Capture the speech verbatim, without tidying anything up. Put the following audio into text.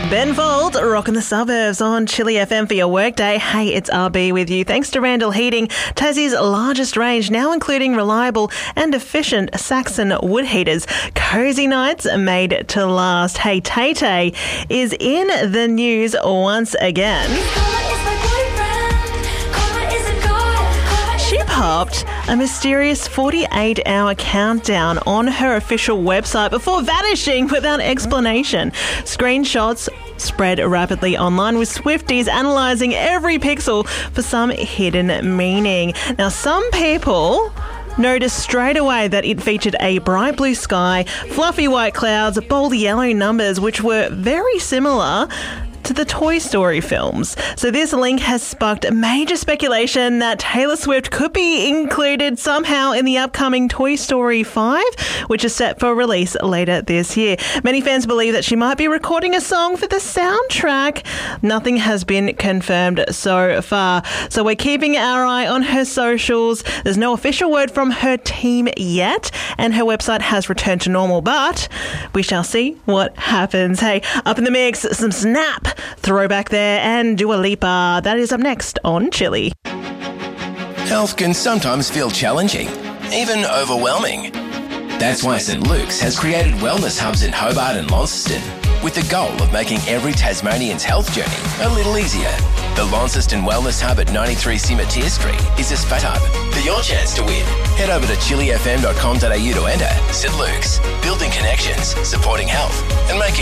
Ben Folds, rocking the suburbs on Chili F M for your workday. Hey, it's R B with you. Thanks to Randall Heating, Tassie's largest range, now including reliable and efficient Saxon wood heaters. Cozy nights made to last. Hey, Tay Tay is in the news once again. She popped a mysterious forty-eight hour countdown on her official website before vanishing without explanation. Screenshots spread rapidly online, with Swifties analysing every pixel for some hidden meaning. Now, some people noticed straight away that it featured a bright blue sky, fluffy white clouds, bold yellow numbers, which were very similar to the Toy Story films. So this link has sparked major speculation that Taylor Swift could be included somehow in the upcoming Toy Story five, which is set for release later this year. Many fans believe that she might be recording a song for the soundtrack. Nothing has been confirmed so far. So we're keeping our eye on her socials. There's no official word from her team yet, and her website has returned to normal, but we shall see what happens. Hey, up in the mix, some Snap throwback there, and Dua Lipa. That is up next on Chili. Health can sometimes feel challenging, even overwhelming. That's why St Luke's has created wellness hubs in Hobart and Launceston, with the goal of making every Tasmanian's health journey a little easier. The Launceston Wellness Hub at ninety-three Cimetière Street is a spat hub for your chance to win. Head over to chili f m dot com dot a u to enter. St Luke's, building connections, supporting health, and making